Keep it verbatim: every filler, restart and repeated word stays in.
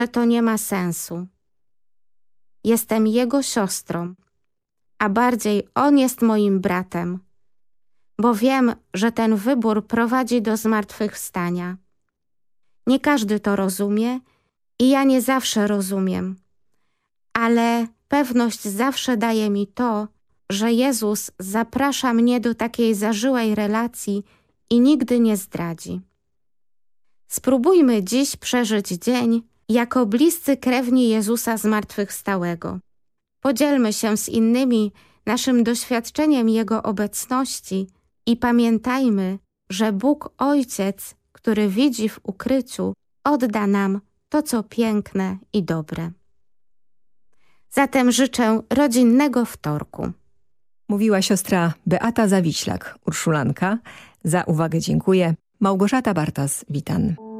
że to nie ma sensu. Jestem jego siostrą, a bardziej on jest moim bratem, bo wiem, że ten wybór prowadzi do zmartwychwstania. Nie każdy to rozumie i ja nie zawsze rozumiem, ale pewność zawsze daje mi to, że Jezus zaprasza mnie do takiej zażyłej relacji i nigdy nie zdradzi. Spróbujmy dziś przeżyć dzień jako bliscy krewni Jezusa zmartwychwstałego. Podzielmy się z innymi naszym doświadczeniem Jego obecności i pamiętajmy, że Bóg Ojciec, który widzi w ukryciu, odda nam to, co piękne i dobre. Zatem życzę rodzinnego wtorku. Mówiła siostra Beata Zawiślak, urszulanka. Za uwagę dziękuję. Małgorzata Bartas, witam.